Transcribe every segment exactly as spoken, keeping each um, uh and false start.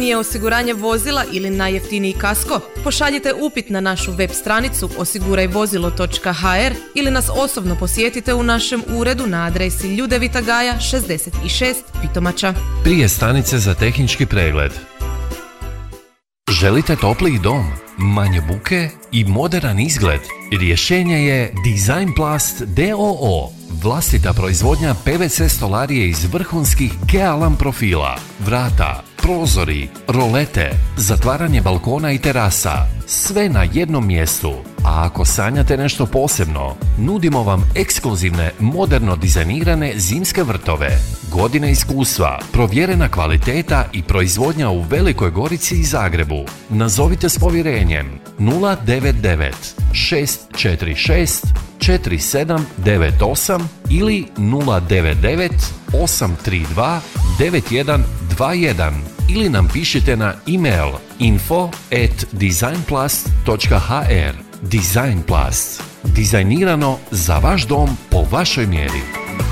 Nije osiguranje vozila ili najjeftiniji kasko? Pošaljite upit na našu web stranicu osiguraj vozilo točka ha er ili nas osobno posjetite u našem uredu na adresi Ljudevita Gaja šezdeset šest Pitomača. Prije stanice za tehnički pregled. Želite topliji dom, manje buke i moderan izgled? Rješenje je Designplast d o o. Vlastita proizvodnja pe ve ce stolarije iz vrhunskih Gealam profila, vrata, prozori, rolete, zatvaranje balkona i terasa, sve na jednom mjestu. A ako sanjate nešto posebno, nudimo vam ekskluzivne, moderno dizajnirane zimske vrtove. Godine iskustva, provjerena kvaliteta i proizvodnja u Velikoj Gorici i Zagrebu. Nazovite s povjerenjem nula devet devet šest četiri šest četiri sedam devet osam ili nula devet devet osam tri dva devet jedan dva jedan ili nam pišite na e-mail info at designplast točka ha er. Designplast. Dizajnirano za vaš dom po vašoj mjeri.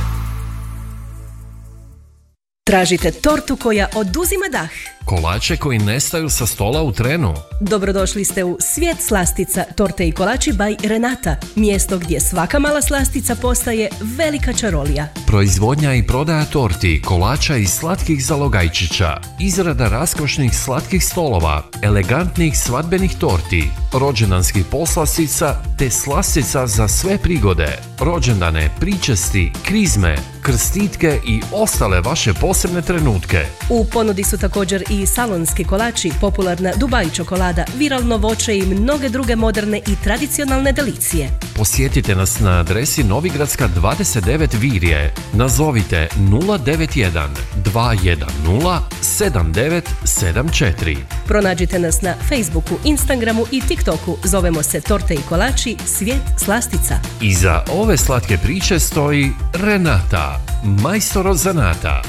Tražite tortu koja oduzima dah? Kolače koji nestaju sa stola u trenu? Dobrodošli ste u Svijet slastica, torte i kolači by Renata. Mjesto gdje svaka mala slastica postaje velika čarolija. Proizvodnja i prodaja torti, kolača i slatkih zalogajčića. Izrada raskošnih slatkih stolova, elegantnih svadbenih torti, rođendanskih poslastica te slastica za sve prigode. Rođendane, pričesti, krizme, krstitke i ostale vaše posebne trenutke. U ponudi su također i salonski kolači, popularna Dubai čokolada, viralno voće i mnoge druge moderne i tradicionalne delicije. Posjetite nas na adresi Novigradska dvadeset devet Virje. Nazovite nula devet jedan dva jedan nula sedam devet sedam četiri. Pronađite nas na Facebooku, Instagramu i TikToku. Zovemo se Torte i kolači Svijet slastica. Iza ove slatke priče stoji Renata, majstor od zanata.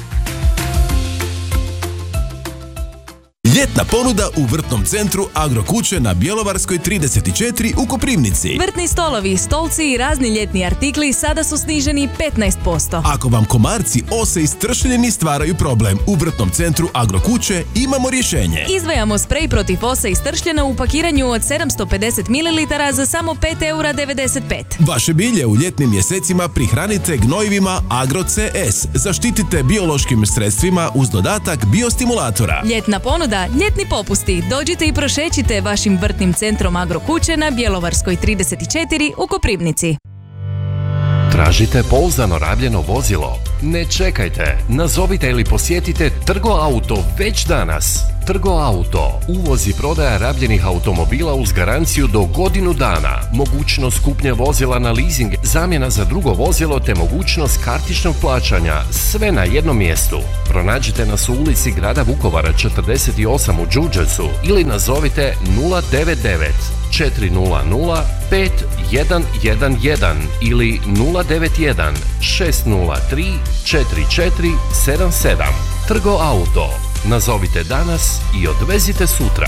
Ljetna ponuda u vrtnom centru Agrokuće na Bjelovarskoj trideset četiri u Koprivnici. Vrtni stolovi, stolci i razni ljetni artikli sada su sniženi petnaest posto. Ako vam komarci, ose i stršljeni stvaraju problem, u vrtnom centru Agrokuće imamo rješenje. Izdvajamo sprej protiv ose i stršljena u pakiranju od sedamsto pedeset mililitara za samo pet zarez devedeset pet. Vaše bilje u ljetnim mjesecima prihranite gnojivima Agro ce es. Zaštitite biološkim sredstvima uz dodatak biostimulatora. Ljetna ponuda, ljetni popusti. Dođite i prošećite vašim vrtnim centrom Agrokuće na Bjelovarskoj trideset četiri u Koprivnici. Tražite pouzdano rabljeno vozilo? Ne čekajte, nazovite ili posjetite Trgo Auto već danas. Trgo Auto, uvoz i prodaja rabljenih automobila uz garanciju do godinu dana, mogućnost kupnje vozila na leasing, zamjena za drugo vozilo te mogućnost kartičnog plaćanja, sve na jednom mjestu. Pronađite nas u ulici grada Vukovara četrdeset osam u Đurđevcu ili nazovite nula devet devet četiri nula nula pet jedan jedan jedan ili nula devet jedan šest nula tri četiri četiri sedam sedam. Trgo Auto. Nazovite danas i odvezite sutra.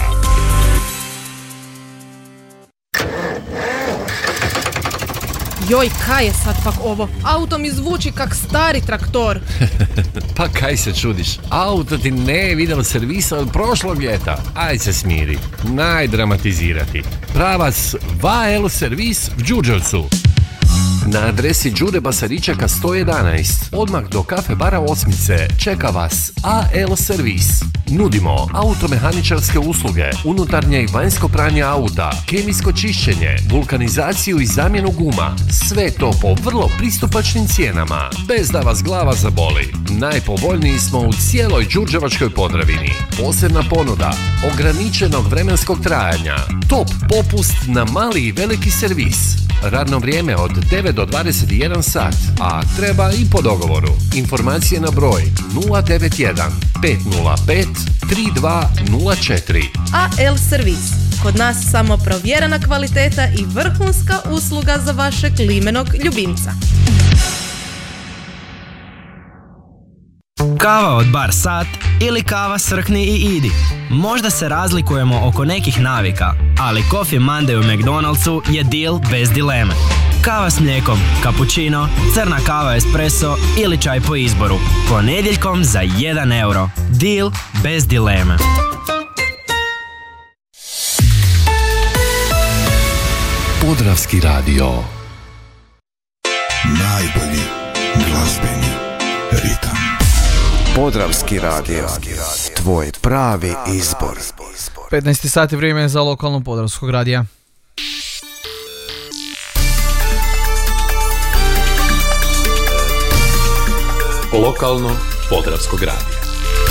Joj, kaj je sad pak ovo? Auto mi zvuči kak stari traktor. Pa kaj se čudiš? Auto ti ne je vidjelo servisa od prošlog ljeta. Aj se smiri. Najdramatizirati. Pravac Va El Servis v Đurđevcu. Na adresi Đure Basaričeka sto jedanaest, odmah do kafe bara Osmice, čeka vas A L Servis. Nudimo automehaničarske usluge, unutarnje i vanjsko pranje auta, kemijsko čišćenje, vulkanizaciju i zamjenu guma. Sve to po vrlo pristupačnim cijenama, bez da vas glava zaboli. Najpovoljniji smo u cijeloj Đurđevačkoj Podravini. Posebna ponuda, ograničenog vremenskog trajanja, top popust na mali i veliki servis. Radno vrijeme od devet do dvadeset jedan sat, a treba i po dogovoru. Informacije na broj nula devet jedan pet nula pet tri dva nula četiri. A L Servis. Kod nas samo provjerena kvaliteta i vrhunska usluga za vašeg limenog ljubimca. Kava od Bar Sat ili kava Srkni i idi. Možda se razlikujemo oko nekih navika, ali Coffee Monday u McDonald'su je deal bez dileme. Kava s mlijekom, cappuccino, crna kava espresso ili čaj po izboru. Ponedjeljkom za jedan euro. Deal bez dileme. Podravski radio. Najbolji glazbeni ritam. Podravski radio. Tvoj pravi izbor. petnaest sati vrijeme za lokalno Podravskog radija. Lokalno Podravskog radija.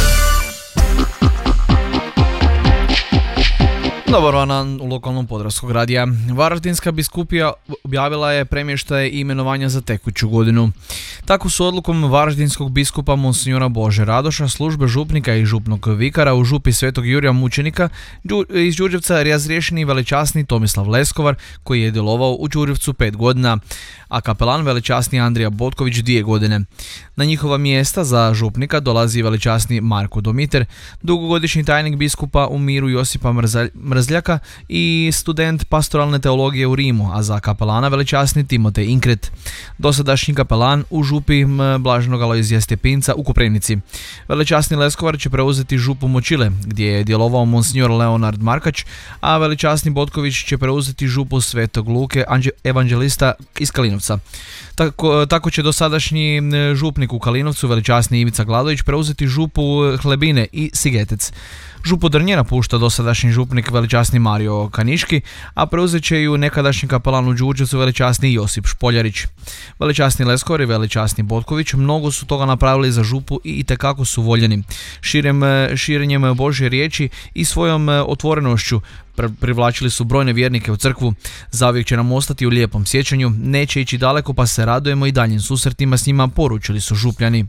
Dobar dan u lokalnom Podravskog radija. Varaždinska biskupija objavila je premještaje i imenovanja za tekuću godinu. Tako su odlukom varaždinskog biskupa Monsinjora Bože Radoša službe župnika i župnog vikara u župi Svetog Jurija Mučenika iz Đurđevca razriješeni velečasni Tomislav Leskovar, koji je djelovao u Đurđevcu pet godina, a kapelan velečasni Andrija Botković dvije godine. Na njihova mjesta za župnika dolazi velečasni Marko Domiter, dugogodišnji tajnik biskupa u miru Josipa Mrzljaka i student pastoralne teologije u Rimu, a za kapelana velečasni Timotej Inkret, dosadašnji kapelan u župi Blaženog Alojzija Stepinca u Koprivnici. Velečasni Leskovar će preuzeti župu Močile, gdje je djelovao monsignor Leonard Markač, a velečasni Botković će preuzeti župu Svetog Luke evanđelista iz Kalinovca. Tako, tako će dosadašnji župnik u Kalinovcu, velečasni Ivica Gladović, preuzeti župu Hlebine i Sigetec. Župu Drnje napušta dosadašnji župnik velečasni Mario Kaniški, a preuzet će ju nekadašnji kapelan u Đurđevcu velečasni Josip Špoljarić. Velečasni Leskovar i velečasni Botković mnogo su toga napravili za župu i itekako su voljeni. Širem, širenjem Božje riječi i svojom otvorenošću privlačili su brojne vjernike u crkvu. Zauvijek će nam ostati u lijepom sjećanju, neće ići daleko pa se radujemo i daljim susretima s njima, poručili su župljani.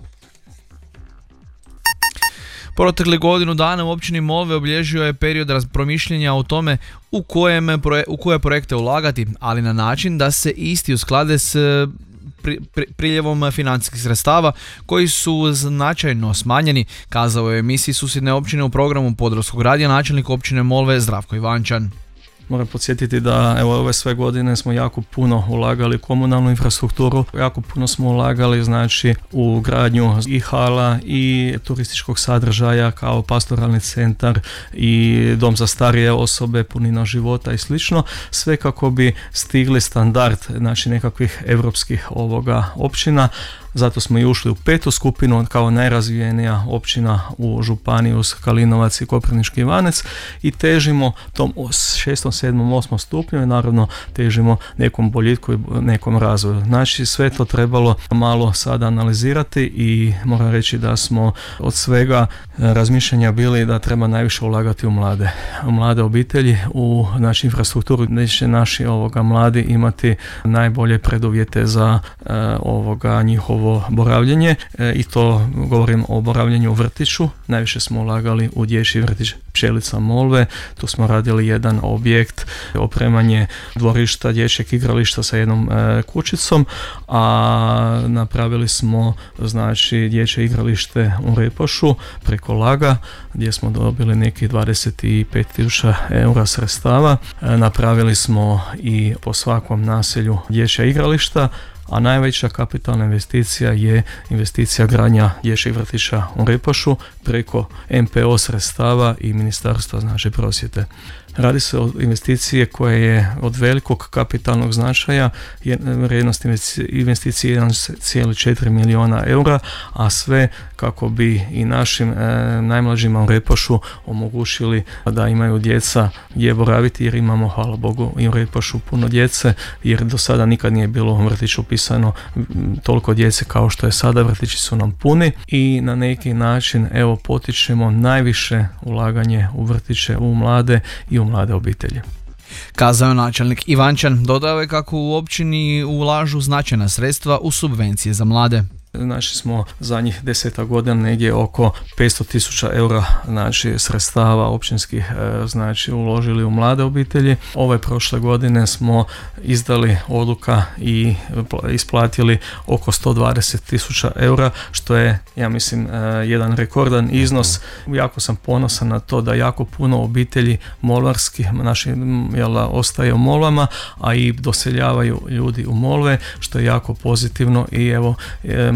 Protekli godinu dana u općini Molve obilježio je period promišljenja o tome u, kojem, u koje projekte ulagati, ali na način da se isti usklade s pri, pri, priljevom financijskih sredstava koji su značajno smanjeni, kazao je emisiji susjedne općine u programu Podravskog radija načelnik općine Molve Zdravko Ivančan. Moram podsjetiti da evo ove sve godine smo jako puno ulagali u komunalnu infrastrukturu, jako puno smo ulagali znači u gradnju i hala i turističkog sadržaja kao pastoralni centar i dom za starije osobe, punina života i slično, sve kako bi stigli standard znači nekakvih europskih ovoga općina. Zato smo i ušli u petu skupinu kao najrazvijenija općina u županiji uz Kalinovac i Koprivnički Ivanec i težimo tom šestom, sedmom, osmom stupnju i naravno težimo nekom boljitku i nekom razvoju. Znači sve to trebalo malo sada analizirati i moram reći da smo od svega razmišljanja bili da treba najviše ulagati u mlade, u mlade obitelji, u znači, infrastrukturu gdje će naši ovoga mladi imati najbolje preduvjete za uh, ovoga njihovo boravljenje e, i to govorim o boravljenju u vrtiću. Najviše smo ulagali u dječji vrtić Pčelica Molve, tu smo radili jedan objekt, opremanje dvorišta, dječjeg igrališta sa jednom e, kućicom, a napravili smo znači dječje igralište u Repošu preko Laga gdje smo dobili nekih dvadeset pet tisuća eura sredstava. E, napravili smo i po svakom naselju dječja igrališta, a najveća kapitalna investicija je investicija gradnja dječjeg vrtića u Repošu preko em pe o sredstava i Ministarstva znači prosvjete. Radi se o investiciji koja je od velikog kapitalnog značaja, vrijednost investicije jedan zarez četiri milijuna eura, a sve kako bi i našim e, najmlađima u Repošu omogućili da imaju djeca gdje boraviti, jer imamo, hvala Bogu, i u Repošu puno djece, jer do sada nikad nije bilo u vrtiću upisano toliko djece kao što je sada. Vrtići su nam puni i na neki način evo potičemo najviše ulaganje u vrtiće, u mlade i u mlade obitelji. Kazao je načelnik Ivančan. Dodao je kako u općini ulažu značajna sredstva u subvencije za mlade. Znači smo zadnjih deseta godina negdje oko petsto tisuća eura znači sredstava općinskih znači uložili u mlade obitelji. Ove prošle godine smo izdali odluka i isplatili oko sto dvadeset tisuća eura, što je, ja mislim, jedan rekordan iznos. Jako sam ponosan na to da jako puno obitelji molvarskih naši jel, ostaje u Molvama, a i doseljavaju ljudi u Molve, što je jako pozitivno i evo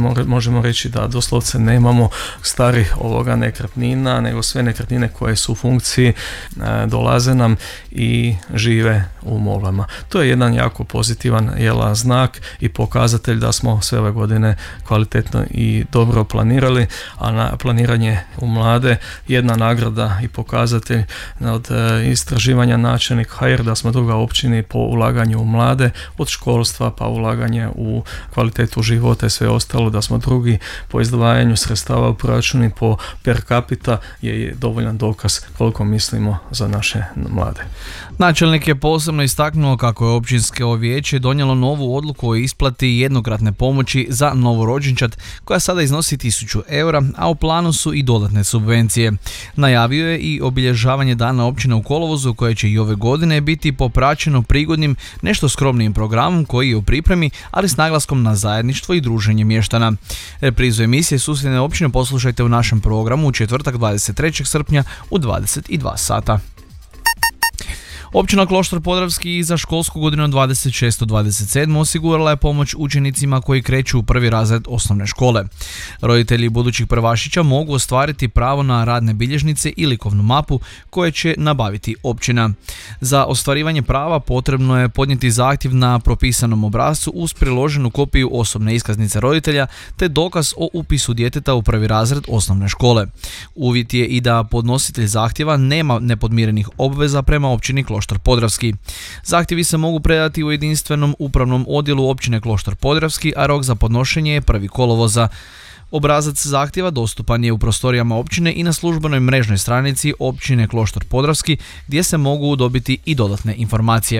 možemo reći da doslovce nemamo starih ovoga nekretnina, nego sve nekretnine koje su u funkciji dolaze nam i žive u Molvama. To je jedan jako pozitivan jela, znak i pokazatelj da smo sve ove godine kvalitetno i dobro planirali, a na planiranje u mlade jedna nagrada i pokazatelj od istraživanja načelnik ha er da smo druga općini po ulaganju u mlade, od školstva pa ulaganje u kvalitetu života i sve ostalo, da smo drugi po izdvajanju sredstava u proračuni po per capita je dovoljan dokaz koliko mislimo za naše mlade. Načelnik je posebno istaknuo kako je općinsko vijeće donijelo novu odluku o isplati jednokratne pomoći za novorođenčad koja sada iznosi tisuću eura, a u planu su i dodatne subvencije. Najavio je i obilježavanje dana općine u kolovozu koje će i ove godine biti popraćeno prigodnim, nešto skromnijim programom koji je u pripremi, ali s naglaskom na zajedništvo i druženje mještana. Reprizu emisije Susjedne općine poslušajte u našem programu u četvrtak dvadeset trećeg srpnja u dvadeset dva sata. Općina Kloštar Podravski za školsku godinu dvadeset šest dvadeset sedam osigurala je pomoć učenicima koji kreću u prvi razred osnovne škole. Roditelji budućih prvašića mogu ostvariti pravo na radne bilježnice i likovnu mapu koje će nabaviti općina. Za ostvarivanje prava potrebno je podnijeti zahtjev na propisanom obrascu uz priloženu kopiju osobne iskaznice roditelja te dokaz o upisu djeteta u prvi razred osnovne škole. Uvjet je i da podnositelj zahtjeva nema nepodmirenih obveza prema općini Kloštar Podravski. Zahtjevi se mogu predati u jedinstvenom upravnom odjelu općine Kloštar Podravski, a rok za podnošenje je prvi kolovoza. Obrazac zahtjeva dostupan je u prostorijama općine i na službenoj mrežnoj stranici općine Kloštar Podravski gdje se mogu dobiti i dodatne informacije.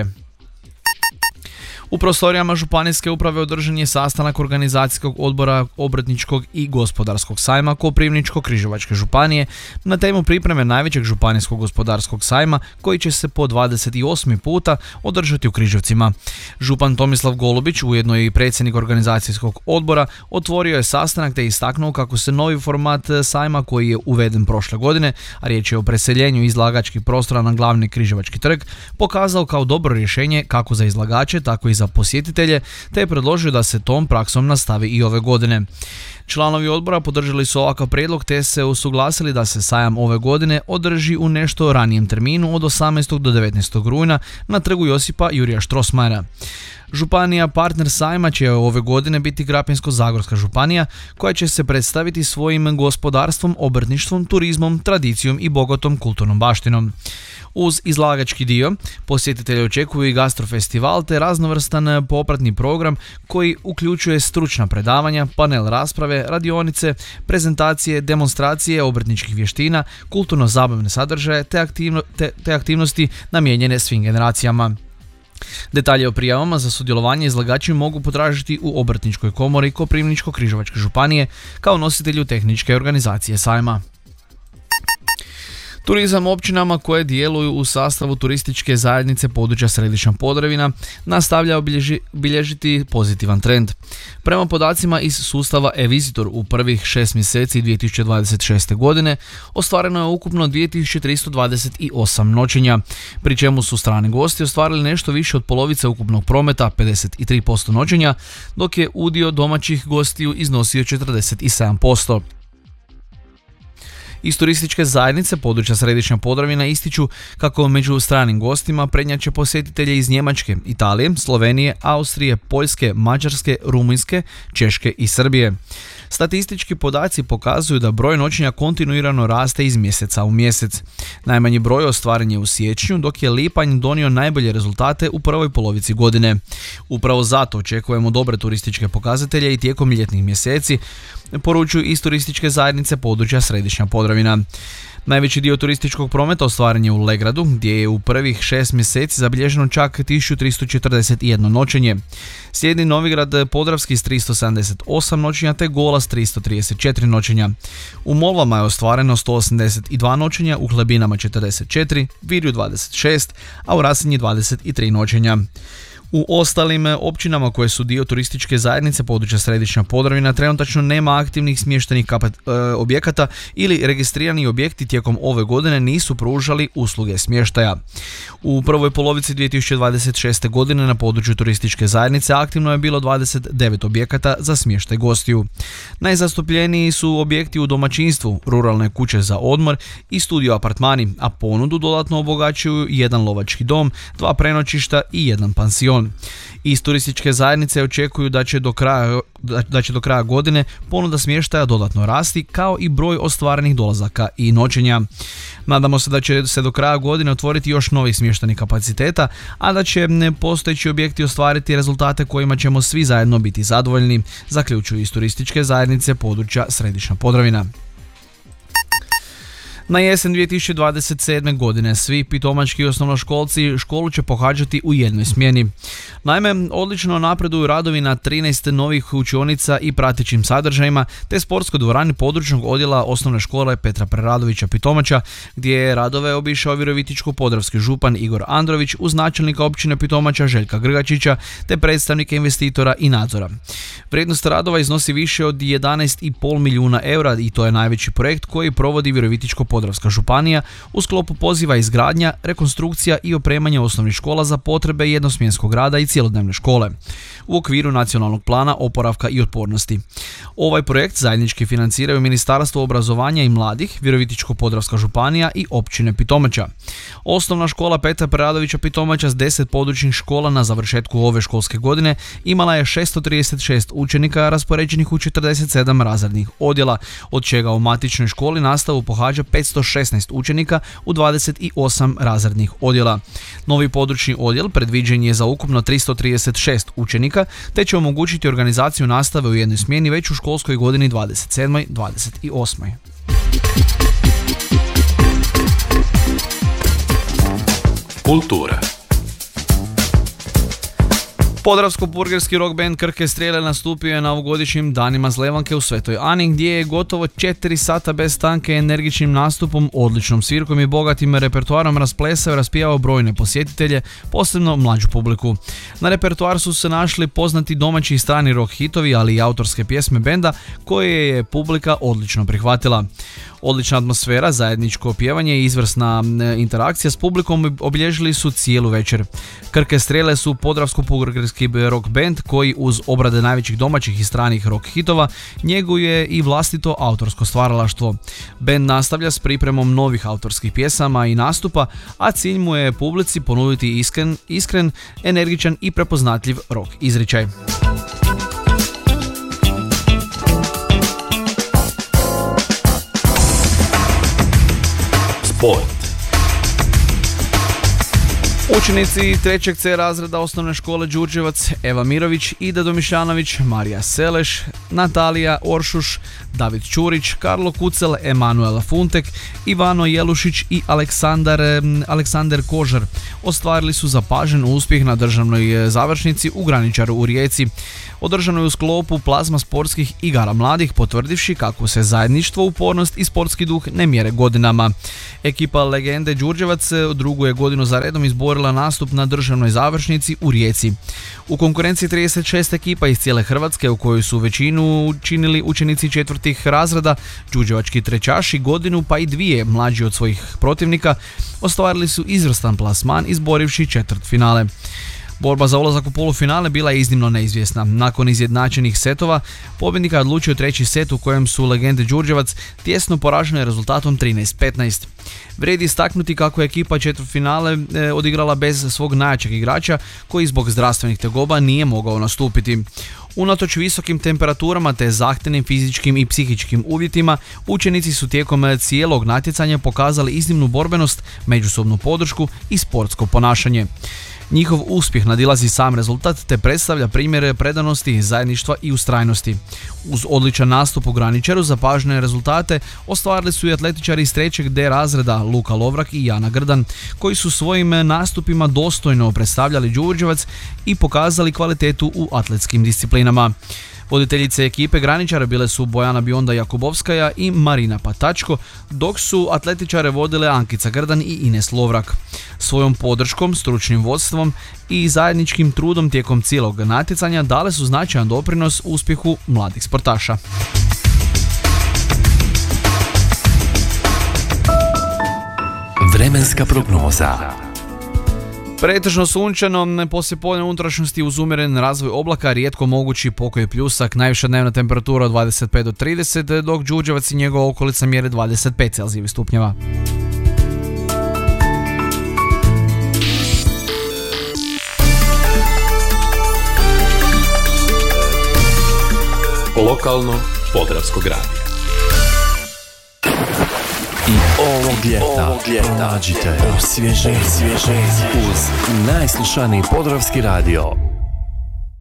U prostorijama županijske uprave održan je sastanak organizacijskog odbora obrtničkog i gospodarskog sajma Koprivničko-križevačke županije na temu pripreme najvećeg županijskog gospodarskog sajma koji će se po dvadeset osmi puta održati u Križevcima. Župan Tomislav Golubić, ujedno i predsjednik organizacijskog odbora, otvorio je sastanak te istaknuo kako se novi format sajma koji je uveden prošle godine, a riječ je o preseljenju izlagačkih prostora na glavni Križevački trg, pokazao kao dobro rješenje kako za izlagače, tako i za posjetitelje, te je predložio da se tom praksom nastavi i ove godine. Članovi odbora podržali su ovakav prijedlog te se usuglasili da se sajam ove godine održi u nešto ranijem terminu od osamnaestog do devetnaestog rujna na trgu Josipa Jurija Štrosmajera. Županija partner sajma će ove godine biti Krapinsko-zagorska županija koja će se predstaviti svojim gospodarstvom, obrtništvom, turizmom, tradicijom i bogatom kulturnom baštinom. Uz izlagački dio, posjetitelji očekuju i gastrofestival te raznovrstan popratni program koji uključuje stručna predavanja, panel rasprave, radionice, prezentacije, demonstracije obrtničkih vještina, kulturno-zabavne sadržaje te, aktivno, te, te aktivnosti namijenjene svim generacijama. Detalje o prijavama za sudjelovanje izlagači mogu potražiti u Obrtničkoj komori Koprivničko-križevačke županije kao nositelju tehničke organizacije sajma. Turizam općinama koje djeluju u sastavu turističke zajednice područja Središnja Podravina nastavlja obilježi, bilježiti pozitivan trend. Prema podacima iz sustava e-Visitor u prvih šest mjeseci dvije tisuće dvadeset šeste. godine ostvareno je ukupno dvije tisuće tristo dvadeset osam noćenja, pri čemu su strani gosti ostvarili nešto više od polovice ukupnog prometa, pedeset tri posto noćenja, dok je udio domaćih gostiju iznosio četrdeset sedam posto. Iz turističke zajednice područja Središnja Podravina ističu kako među stranim gostima prednjače posjetitelje iz Njemačke, Italije, Slovenije, Austrije, Poljske, Mađarske, Rumunjske, Češke i Srbije. Statistički podaci pokazuju da broj noćenja kontinuirano raste iz mjeseca u mjesec. Najmanji broj ostvaren je u siječnju, dok je lipanj donio najbolje rezultate u prvoj polovici godine. Upravo zato očekujemo dobre turističke pokazatelje i tijekom ljetnih mjeseci, poručuju iz turističke zajednice područja Središnja Podravina. Najveći dio turističkog prometa ostvaren je u Legradu, gdje je u prvih šest mjeseci zabilježeno čak tisuću tristo četrdeset jedno noćenje. Slijedi Novigrad Podravski s tristo sedamdeset osam noćenja te Gola s tristo trideset četiri noćenja. U Molvama je ostvareno sto osamdeset dva noćenja, u Hlebinama četrdeset četiri, Virju dvadeset šest, a u Rasinji dvadeset tri noćenja. U ostalim općinama koje su dio turističke zajednice područja Središnja Podravina trenutačno nema aktivnih smještajnih kapat, e, objekata ili registrirani objekti tijekom ove godine nisu pružali usluge smještaja. U prvoj polovici dvije tisuće dvadeset šeste. godine na području turističke zajednice aktivno je bilo dvadeset devet objekata za smještaj gostiju. Najzastupljeniji su objekti u domaćinstvu, ruralne kuće za odmor i studio apartmani, a ponudu dodatno obogaćuju jedan lovački dom, dva prenoćišta i jedan pansion. Iz turističke zajednice očekuju da će do kraja, da će do kraja godine ponuda smještaja dodatno rasti, kao i broj ostvarenih dolazaka i noćenja. Nadamo se da će se do kraja godine otvoriti još novih smještajnih kapaciteta, a da će postojeći objekti ostvariti rezultate kojima ćemo svi zajedno biti zadovoljni, zaključuju iz turističke zajednice područja Središnja Podravina. Na jesen dvije tisuće dvadeset sedme. godine svi pitomački osnovnoškolci školu će pohađati u jednoj smjeni. Naime, odlično napreduju radovi na trinaest novih učionica i pratećim sadržajima, te sportskoj dvorani područnog odjela osnovne škole Petra Preradovića Pitomača, gdje je radove obišao Virovitičko-podravski župan Igor Andrović uz načelnika općine Pitomača Željka Grgačića, te predstavnike investitora i nadzora. Vrijednost radova iznosi više od jedanaest i pol milijuna eura i to je najveći projekt koji provodi Virovitičko-podravska Podravska županija u sklopu poziva izgradnja, rekonstrukcija i opremanje osnovnih škola za potrebe jednosmjenskog rada i cjelodnevne škole u okviru nacionalnog plana oporavka i otpornosti. Ovaj projekt zajednički financiraju Ministarstvo obrazovanja i mladih, Virovitičko-podravska županija i općine Pitomača. Osnovna škola Petra Preradovića Pitomača s deset područnih škola na završetku ove školske godine imala je šesto trideset šest učenika raspoređenih u četrdeset sedam razrednih odjela, od čega u matičnoj školi nastavu pohađa petsto šesnaest učenika u dvadeset osam razrednih odjela. Novi područni odjel predviđen je za ukupno tristo trideset šest učenika, te će omogućiti organizaciju nastave u jednoj smjeni već u školskoj godini dvadeset sedam dvadeset osam. Kultura. Podravsko-purgerski rock band Krke Strijele nastupio je na ovogodišnjim danima Zlevanke u Svetoj Ani, gdje je gotovo četiri sata bez stanke energičnim nastupom, odličnom svirkom i bogatim repertoarom rasplesao i raspijao brojne posjetitelje, posebno mlađu publiku. Na repertoar su se našli poznati domaći i strani rock hitovi, ali i autorske pjesme benda koje je publika odlično prihvatila. Odlična atmosfera, zajedničko pjevanje i izvrsna interakcija s publikom obilježili su cijelu večer. Krke Strijele su podravsko-purgerski rock band koji uz obrade najvećih domaćih i stranih rock hitova njeguje i vlastito autorsko stvaralaštvo. Band nastavlja s pripremom novih autorskih pjesama i nastupa, a cilj mu je publici ponuditi iskren, iskren, energičan i prepoznatljiv rock izričaj. Sport. Učenici trećeg C razreda osnovne škole Đurđevac, Eva Mirović, Ida Domišljanović, Marija Seleš, Natalija Oršuš, David Čurić, Karlo Kucel, Emanuela Funtek, Ivano Jelušić i Aleksandar, Aleksander Kožar ostvarili su zapažen uspjeh na državnoj završnici u Graničaru u Rijeci. Održano je u sklopu plazma sportskih igara mladih, potvrdivši kako se zajedništvo, upornost i sportski duh ne mjere godinama. Ekipa legende Đurđevac drugu je godinu za redom izborila nastup na državnoj završnici u Rijeci. U konkurenciji trideset šest ekipa iz cijele Hrvatske, u kojoj su većinu činili učenici četvrtih razreda, đurđevački trećaši godinu pa i dvije mlađi od svojih protivnika ostvarili su izvrstan plasman izborivši četvrt finale. Borba za ulazak u polufinale bila je iznimno neizvjesna. Nakon izjednačenih setova, pobjednika odlučio treći set u kojem su legende Đurđevac tjesno poražene rezultatom trinaest petnaest. Vrijedi istaknuti kako je ekipa četvrtfinale e, odigrala bez svog najjačeg igrača koji zbog zdravstvenih tegoba nije mogao nastupiti. Unatoč visokim temperaturama te zahtjevnim fizičkim i psihičkim uvjetima, učenici su tijekom cijelog natjecanja pokazali iznimnu borbenost, međusobnu podršku i sportsko ponašanje. Njihov uspjeh nadilazi sam rezultat te predstavlja primjere predanosti, zajedništva i ustrajnosti. Uz odličan nastup u Graničaru zapažene rezultate ostvarili su i atletičari iz trećeg D razreda Luka Lovrak i Jana Grdan, koji su svojim nastupima dostojno predstavljali Đurđevac i pokazali kvalitetu u atletskim disciplinama. Voditeljice ekipe graničara bile su Bojana Bionda Jakubovskaja i Marina Patačko, dok su atletičare vodile Ankica Grdan i Ines Lovrak. Svojom podrškom, stručnim vodstvom i zajedničkim trudom tijekom cijelog natjecanja dale su značajan doprinos uspjehu mladih sportaša. Vremenska prognoza. Pretežno sunčano, poslijepodne unutrašnjosti uz umjeren razvoj oblaka, rijetko mogući pokoj pljusak, najviša dnevna temperatura od dvadeset pet do trideset, dok Đurđevac i njegova okolica mjere dvadeset pet celzijevih stupnjeva. Lokalno Podravskog radija. I ovog ljeta, ovog ljeta nađite osvježenje uz najslušaniji Podravski radio.